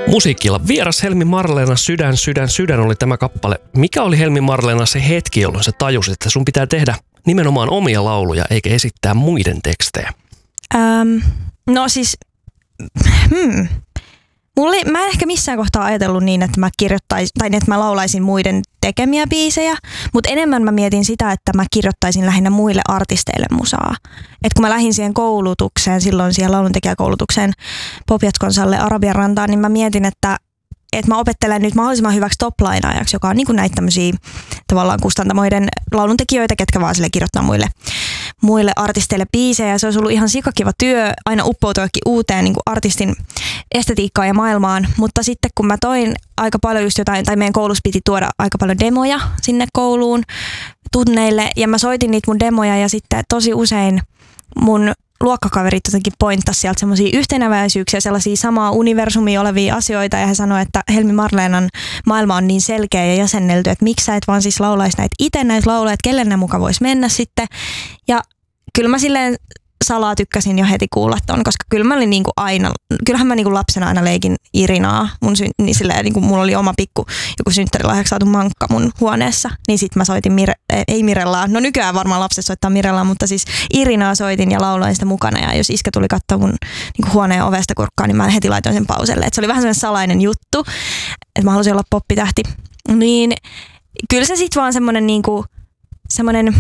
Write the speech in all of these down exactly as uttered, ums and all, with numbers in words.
Musiikilla vieras Helmi Marleena Sydän, sydän, sydän oli tämä kappale. Mikä oli Helmi Marleena se hetki, jolloin sä tajusit, että sun pitää tehdä nimenomaan omia lauluja eikä esittää muiden tekstejä? Ähm, no siis, hmm. Mulla ei, mä en ehkä missään kohtaa ajatellut niin, että mä kirjoittaisin, tai että mä laulaisin muiden tekemiä biisejä, mutta enemmän mä mietin sitä, että mä kirjoittaisin lähinnä muille artisteille musaa. Et kun mä lähdin siihen koulutukseen, silloin siihen lauluntekijäkoulutukseen Pop-Jatkonsalle Arabian rantaan, niin mä mietin, että että mä opettelen nyt mahdollisimman hyväksi top-lainaajaksi, joka on niin kuin näitä tämmöisiä tavallaan kustantamoiden lauluntekijöitä, ketkä vaan sille kirjoittaa muille, muille artisteille biisejä. Se olisi ollut ihan sikakiva työ aina uppoutuakin uuteen niin kuin artistin estetiikkaan ja maailmaan, mutta sitten kun mä toin aika paljon just jotain, tai meidän koulussa piti tuoda aika paljon demoja sinne kouluun tunneille, ja mä soitin niitä mun demoja, ja sitten tosi usein mun luokkakaverit jotenkin pointtasi sieltä semmoisia yhtenäväisyyksiä, sellaisia samaa universumia olevia asioita, ja he sanoivat, että Helmi Marleenan maailma on niin selkeä ja jäsennelty, että miksi sä et vaan siis laulaisi näitä itse näitä lauluja, että kelle ne muka voisi mennä sitten. Ja kyllä mä silleen salaa tykkäsin jo heti kuulla ton, koska kyllä mä olin niinku aina, kyllähän mä niinku lapsena aina leikin Irinaa, mun syn, niin silleen, niinku mulla oli oma pikku joku synttärilahjaksi saatu mankka mun huoneessa, niin sit mä soitin, Mire, ei Mirellaa, no nykyään varmaan lapset soittaa Mirellaa, mutta siis Irinaa soitin ja lauloin sitä mukana, ja jos iskä tuli katsoa mun niinku huoneen ovesta kurkkaan, niin mä heti laitoin sen pauselle, että se oli vähän sellainen salainen juttu, että mä halusin olla poppitähti, niin kyllä se sit vaan semmonen niinku, semmonen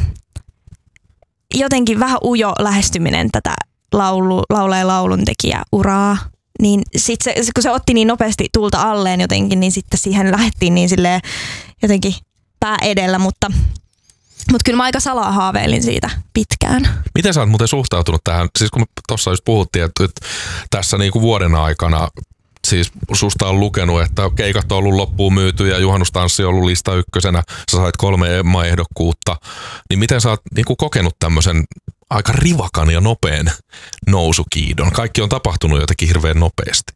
jotenkin vähän ujo lähestyminen tätä laulu, laulaja lauluntekijä uraa, niin sit se, kun se otti niin nopeasti tulta alleen jotenkin, niin sitten siihen lähdettiin niin silleen jotenkin pää edellä, mutta, mutta kyllä mä aika salaa haaveilin siitä pitkään. Miten sä oot muuten suhtautunut tähän, siis kun tuossa just puhuttiin, että tässä niinku vuoden aikana siis susta on lukenut, että keikat on ollut loppuun myyty ja juhannustanssi on ollut lista ykkösenä, sä sait kolme Emma-ehdokkuutta, niin miten sä oot niinku kokenut tämmöisen aika rivakan ja nopean nousukiidon? Kaikki on tapahtunut jotenkin hirveän nopeasti.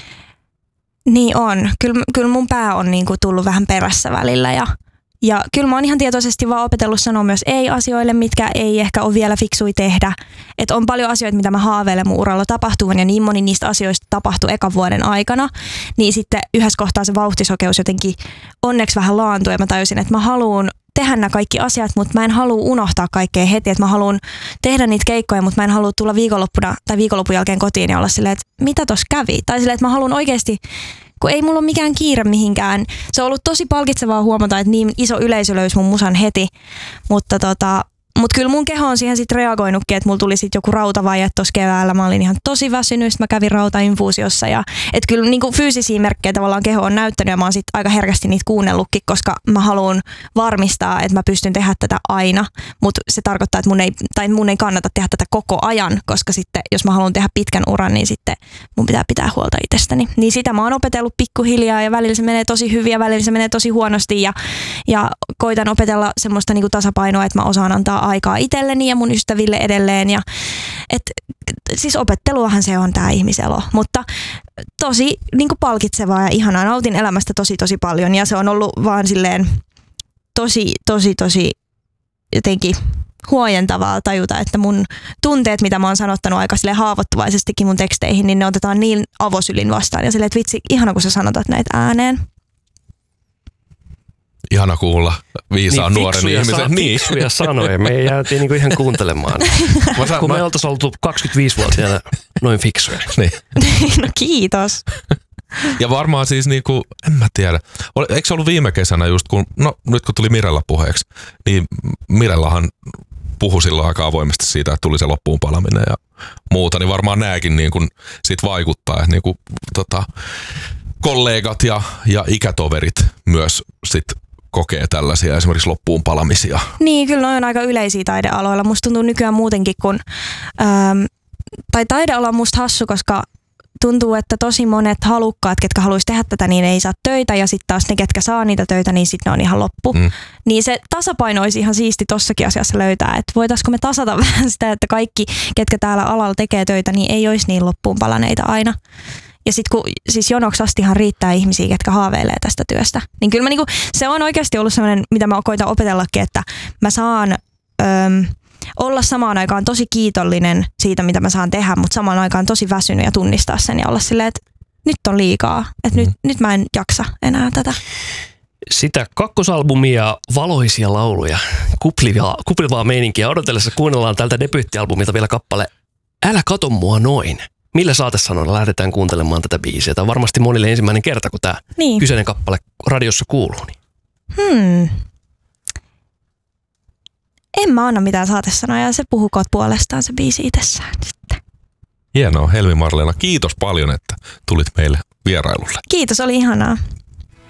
Niin on. Kyllä, kyllä mun pää on niinku tullut vähän perässä välillä ja Ja kyllä mä oon ihan tietoisesti vaan opetellut sanoa myös ei-asioille, mitkä ei ehkä ole vielä fiksui tehdä. Että on paljon asioita, mitä mä haaveilen mun uralla tapahtuvan, ja niin moni niistä asioista tapahtui ekan vuoden aikana. Niin sitten yhdessä kohtaa se vauhtisokeus jotenkin onneksi vähän laantui, ja mä tajusin, että mä haluun tehdä nämä kaikki asiat, mutta mä en halua unohtaa kaikkea heti. Että mä haluan tehdä niitä keikkoja, mutta mä en halua tulla viikonloppuna tai viikonlopun jälkeen kotiin ja olla silleen, että mitä tossa kävi? Tai silleen, että mä haluan oikeasti, kun ei mulla ole mikään kiire mihinkään. Se on ollut tosi palkitsevaa huomata, että niin iso yleisö löysi mun musan heti, mutta tota, mut kyllä mun keho on siihen sitten reagoinutkin, että mulla tuli sitten joku rautavaje tuossa keväällä. Mä olin ihan tosi väsynyt, mä kävin rautainfuusiossa, ja että kyllä niinku fyysisiä merkkejä tavallaan keho on näyttänyt, ja mä oon sitten aika herkästi niitä kuunnellutkin, koska mä haluan varmistaa, että mä pystyn tehdä tätä aina, mutta se tarkoittaa, että mun ei, tai mun ei kannata tehdä tätä koko ajan, koska sitten jos mä haluan tehdä pitkän uran, niin sitten mun pitää pitää huolta itsestäni. Niin sitä mä oon opetellut pikkuhiljaa, ja välillä se menee tosi hyvin ja välillä se menee tosi huonosti, ja, ja koitan opetella semmoista niinku tasapainoa, että mä osaan antaa aikaa itselleni ja mun ystäville edelleen. Ja, et, siis opetteluahan se on tää ihmiselo, mutta tosi niin kuin palkitsevaa ja ihanaa. Nautin elämästä tosi tosi paljon, ja se on ollut vaan silleen tosi tosi tosi jotenkin huojentavaa tajuta, että mun tunteet, mitä mä oon sanottanut aika silleen haavoittuvaisestikin mun teksteihin, niin ne otetaan niin avosylin vastaan, ja silleen, että vitsi, ihana kun sä sanotat näitä ääneen. Ihana kuulla viisaan niin, nuoren ihmisen. Sa- niin, fiksuja sanoja. Me jäätiin niinku ihan kuuntelemaan. Mä, kun mä... me oltaisiin oltu kaksikymmentäviisivuotiaana noin fiksuja. Niin. No kiitos. Ja varmaan siis niinku, en mä tiedä. Eikö se ollut viime kesänä just kun, no nyt kun tuli Mirella puheeksi, niin Mirellahan puhui silloin aika avoimesti siitä, että tuli se loppuun palaminen ja muuta, niin varmaan nääkin niin kuin sit vaikuttaa, että niin kuin, tota, kollegat ja, ja ikätoverit myös sit kokee tällaisia esimerkiksi loppuun palamisia. Niin, kyllä ne on aika yleisiä taidealoilla. Musta tuntuu nykyään muutenkin, kun, ähm, tai taideala on musta hassu, koska tuntuu, että tosi monet halukkaat, ketkä haluaisi tehdä tätä, niin ei saa töitä, ja sitten taas ne, ketkä saa niitä töitä, niin sitten ne on ihan loppu. Mm. Niin se tasapaino olisi ihan siisti tossakin asiassa löytää, että voitaisiko me tasata vähän sitä, että kaikki, ketkä täällä alalla tekee töitä, niin ei olisi niin loppuun palaneita aina. Ja sitten kun siis jonoksi astihan riittää ihmisiä, ketkä haaveilee tästä työstä, niin kyllä mä niinku, se on oikeasti ollut sellainen, mitä mä koitan opetellakin, että mä saan öm, olla samaan aikaan tosi kiitollinen siitä, mitä mä saan tehdä, mutta samaan aikaan tosi väsynyt ja tunnistaa sen ja olla silleen, että nyt on liikaa, että mm. nyt, nyt mä en jaksa enää tätä. Sitä kakkosalbumia, valoisia lauluja, kuplivaa, kuplivaa meininkiä odotellessa kuunnellaan tältä debyyttialbumilta vielä kappale Älä kato mua noin. Millä saatesanoilla lähdetään kuuntelemaan tätä biisiä? Tämä on varmasti monille ensimmäinen kerta, kun tämä niin. kyseinen kappale radiossa kuuluu. Niin. Hmm. En mä anna mitään saatesanoja, se puhukoot puolestaan se biisi itsessään sitten. Hienoa, Helmi Marleena. Kiitos paljon, että tulit meille vierailulle. Kiitos, oli ihanaa.